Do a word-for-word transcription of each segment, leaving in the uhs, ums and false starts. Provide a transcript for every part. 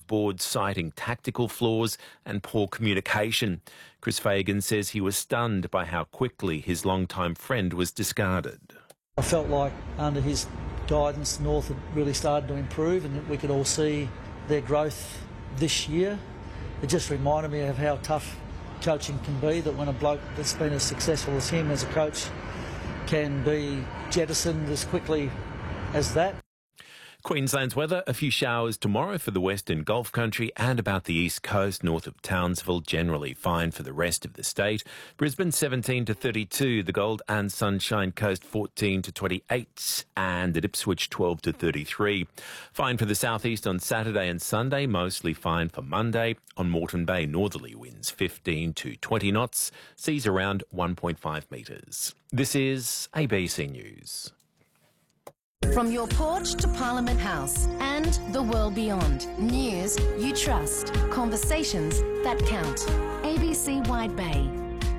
board citing tactical flaws and poor communication. Chris Fagan says he was stunned by how quickly his longtime friend was discarded. I felt like under his guidance, North had really started to improve and that we could all see their growth this year. It just reminded me of how tough coaching can be, that when a bloke that's been as successful as him as a coach can be jettisoned as quickly as that. Queensland's weather, a few showers tomorrow for the western Gulf country and about the east coast north of Townsville, generally fine for the rest of the state. Brisbane seventeen to thirty-two, the Gold and Sunshine Coast fourteen to twenty-eight, and at Ipswich twelve to thirty-three. Fine for the southeast on Saturday and Sunday, mostly fine for Monday. On Moreton Bay, northerly winds fifteen to twenty knots, seas around one point five metres. This is A B C News. From your porch to Parliament House and the world beyond. News you trust. Conversations that count. A B C Wide Bay.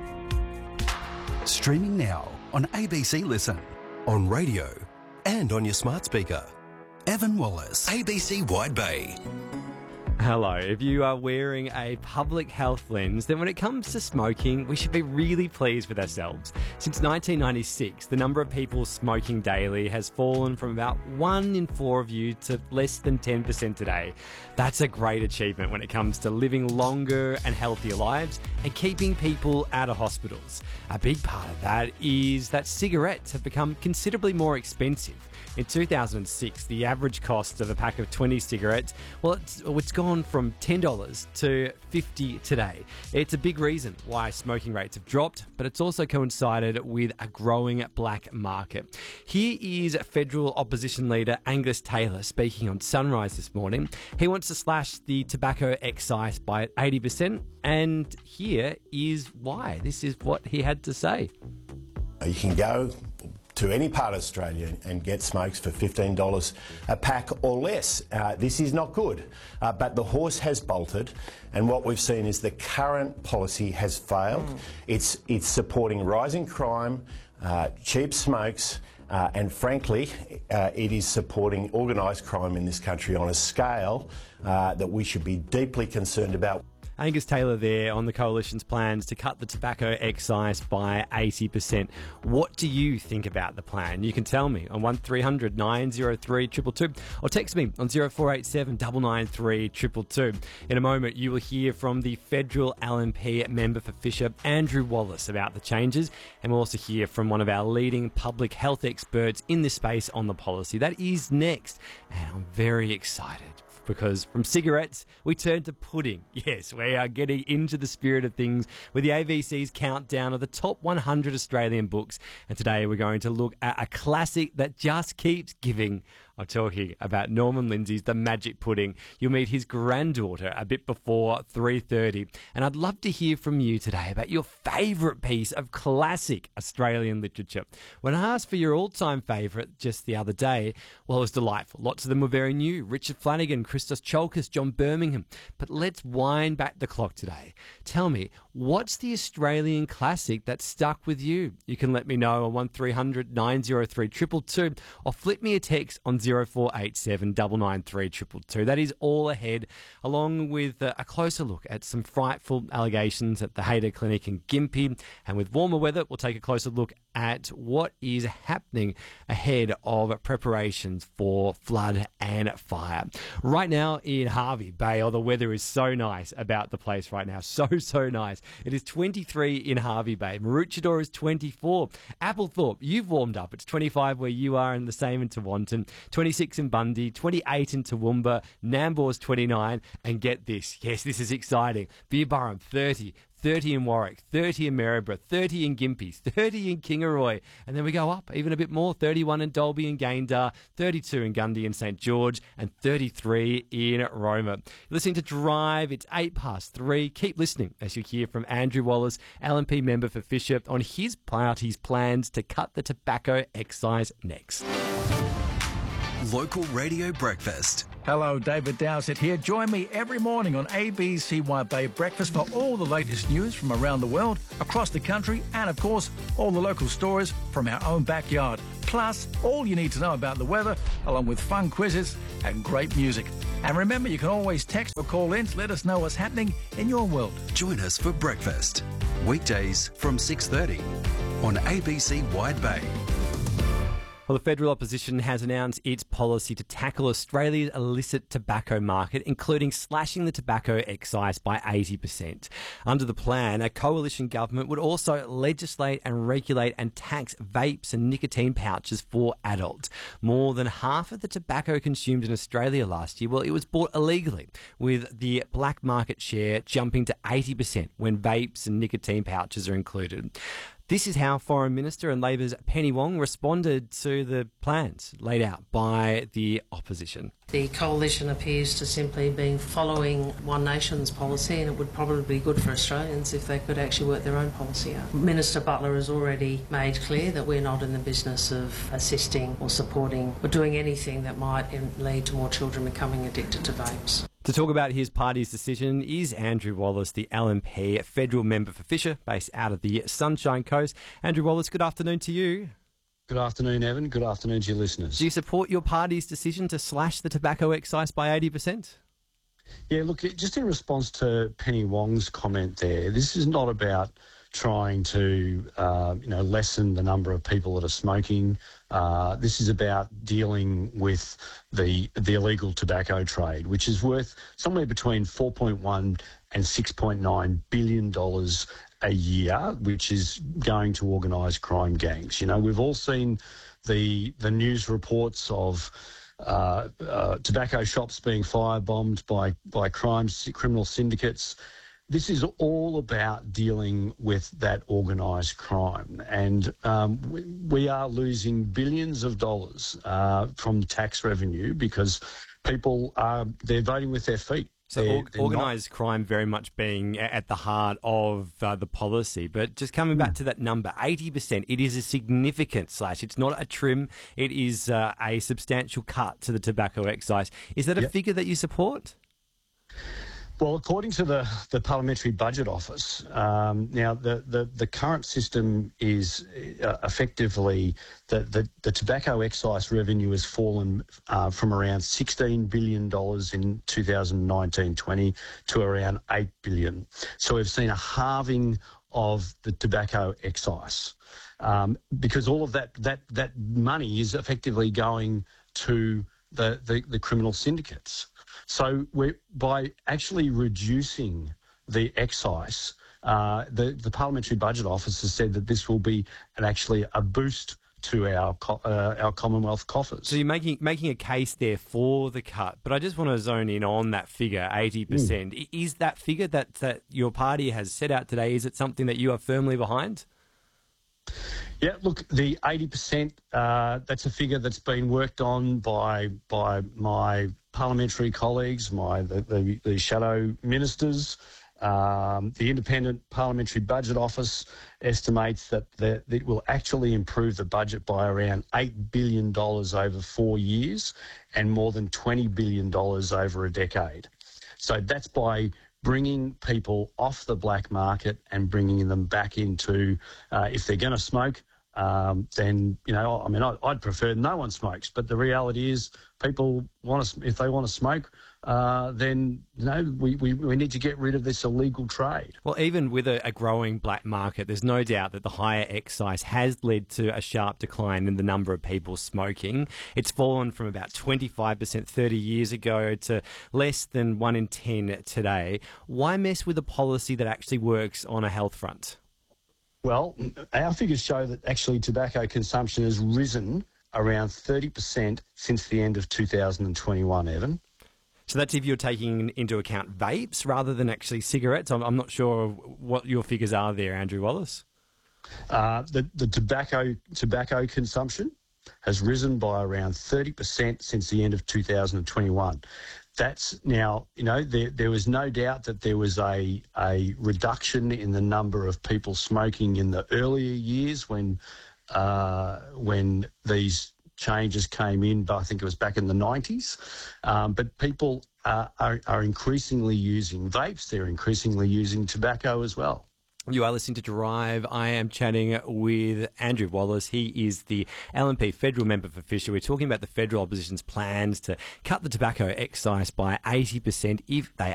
Streaming now on A B C Listen. On radio and on your smart speaker. Evan Wallace. A B C Wide Bay. Hello. If you are wearing a public health lens, then when it comes to smoking, we should be really pleased with ourselves. Since nineteen ninety-six, the number of people smoking daily has fallen from about one in four of you to less than ten percent today. That's a great achievement when it comes to living longer and healthier lives and keeping people out of hospitals. A big part of that is that cigarettes have become considerably more expensive. In two thousand six, the average cost of a pack of twenty cigarettes, well, it's, it's gone from ten dollars to fifty dollars today. It's a big reason why smoking rates have dropped, but it's also coincided with a growing black market. Here is federal opposition leader Angus Taylor speaking on Sunrise this morning. He wants to slash the tobacco excise by eighty percent, and here is why. This is what he had to say. You can go to any part of Australia and get smokes for fifteen dollars a pack or less. Uh, this is not good. Uh, but the horse has bolted, and what we've seen is the current policy has failed. Mm. It's, it's supporting rising crime, uh, cheap smokes, uh, and frankly, uh, it is supporting organised crime in this country on a scale uh, that we should be deeply concerned about. Angus Taylor there on the Coalition's plans to cut the tobacco excise by eighty percent. What do you think about the plan? You can tell me on one three hundred nine oh three two two two or text me on zero four eight seven nine nine three two two two. In a moment, you will hear from the federal L N P member for Fisher, Andrew Wallace, about the changes, and we'll also hear from one of our leading public health experts in this space on the policy. That is next, and I'm very excited, because from cigarettes, we turn to pudding. Yes, we are getting into the spirit of things with the A B C's countdown of the top one hundred Australian books. And today we're going to look at a classic that just keeps giving. I'm talking about Norman Lindsay's The Magic Pudding. You'll meet his granddaughter a bit before three thirty. And I'd love to hear from you today about your favourite piece of classic Australian literature. When I asked for your all-time favourite just the other day, well, it was delightful. Lots of them were very new. Richard Flanagan, Christos Cholkas, John Birmingham. But let's wind back the clock today. Tell me, what's the Australian classic that stuck with you? You can let me know on one three hundred nine oh three two two two or flip me a text on zero four eight seven nine nine three two two two. That is all ahead, along with a closer look at some frightful allegations at the Hayter Clinic in Gympie. And with warmer weather, we'll take a closer look at what is happening ahead of preparations for flood and fire. Right now in Hervey Bay, oh, the weather is so nice about the place right now. So, so nice. It is twenty-three in Hervey Bay. Maroochydore is twenty-four. Applethorpe, you've warmed up. It's twenty-five where you are, and the same in Tewantin. twenty-six in Bundy, twenty-eight in Toowoomba, Nambour's twenty-nine, and get this, yes, this is exciting, Beerburrum thirty, thirty in Warwick, thirty in Maryborough, thirty in Gympie, thirty in Kingaroy, and then we go up even a bit more, thirty-one in Dalby and Gayndah, thirty-two in Gundy and St George, and thirty-three in Roma. You're listening to Drive, it's eight past three. Keep listening as you hear from Andrew Wallace, L N P member for Fisher, on his party's plans to cut the tobacco excise next. Local Radio Breakfast. Hello, David Dowsett here. Join me every morning on A B C Wide Bay Breakfast for all the latest news from around the world, across the country, and of course, all the local stories from our own backyard. Plus, all you need to know about the weather, along with fun quizzes and great music. And remember, you can always text or call in to let us know what's happening in your world. Join us for breakfast. Weekdays from six thirty on A B C Wide Bay. Well, the federal opposition has announced its policy to tackle Australia's illicit tobacco market, including slashing the tobacco excise by eighty percent. Under the plan, a coalition government would also legislate and regulate and tax vapes and nicotine pouches for adults. More than half of the tobacco consumed in Australia last year, well, it was bought illegally, with the black market share jumping to eighty percent when vapes and nicotine pouches are included. This is how Foreign Minister and Labor's Penny Wong responded to the plans laid out by the opposition. The coalition appears to simply be following One Nation's policy, and it would probably be good for Australians if they could actually work their own policy out. Minister Butler has already made clear that we're not in the business of assisting or supporting or doing anything that might lead to more children becoming addicted to vapes. To talk about his party's decision is Andrew Wallace, the L N P federal member for Fisher, based out of the Sunshine Coast. Andrew Wallace, good afternoon to you. Good afternoon, Evan. Good afternoon to your listeners. Do you support your party's decision to slash the tobacco excise by eighty percent? Yeah, look, just in response to Penny Wong's comment there, this is not about trying to, uh, you know, lessen the number of people that are smoking. Uh, this is about dealing with the the illegal tobacco trade, which is worth somewhere between four point one and six point nine billion dollars a year, which is going to organised crime gangs. You know, we've all seen the the news reports of uh, uh, tobacco shops being firebombed by by crime criminal syndicates. This is all about dealing with that organised crime, and um, we, we are losing billions of dollars uh, from tax revenue because people are they're voting with their feet. So they're, or, they're organised not... crime very much being at the heart of uh, the policy. But just coming back to that number, eighty percent, it is a significant slash. It's not a trim. It is uh, a substantial cut to the tobacco excise. Is that a yep. figure that you support? Well, according to the, the Parliamentary Budget Office, um, now the, the, the current system is uh, effectively the, the, the tobacco excise revenue has fallen uh, from around sixteen billion dollars in two thousand nineteen twenty to around eight billion dollars. So we've seen a halving of the tobacco excise um, because all of that, that, that money is effectively going to the, the, the criminal syndicates. So we're, by actually reducing the excise, uh, the, the Parliamentary Budget Office has said that this will be an, actually a boost to our uh, our Commonwealth coffers. So you're making making a case there for the cut, but I just want to zone in on that figure, eighty percent. Mm. Is that figure that, that your party has set out today, is it something that you are firmly behind? Yeah, look, the eighty percent, uh, that's a figure that's been worked on by by my parliamentary colleagues, my the, the, the shadow ministers. Um, the Independent Parliamentary Budget Office estimates that, that it will actually improve the budget by around eight billion dollars over four years and more than twenty billion dollars over a decade. So that's by bringing people off the black market and bringing them back into, uh, if they're going to smoke, um, then, you know, I mean, I, I'd prefer no one smokes, but the reality is people want to, if they want to smoke, uh, then, you know, we, we, we need to get rid of this illegal trade. Well, even with a, a growing black market, there's no doubt that the higher excise has led to a sharp decline in the number of people smoking. It's fallen from about twenty-five percent thirty years ago to less than one in ten today. Why mess with a policy that actually works on a health front? Well, our figures show that actually tobacco consumption has risen around thirty percent since the end of two thousand twenty-one, Evan. So that's if you're taking into account vapes rather than actually cigarettes. I'm, I'm not sure what your figures are there, Andrew Wallace. Uh, the, the tobacco tobacco consumption has risen by around thirty percent since the end of two thousand twenty-one. That's now, you know, there, there was no doubt that there was a, a reduction in the number of people smoking in the earlier years when uh, when these changes came in, but I think it was back in the nineties. Um, but people uh, are, are increasingly using vapes. They're increasingly using tobacco as well. You are listening to Drive. I am chatting with Andrew Wallace. He is the L N P federal member for Fisher. We're talking about the federal opposition's plans to cut the tobacco excise by eighty percent if they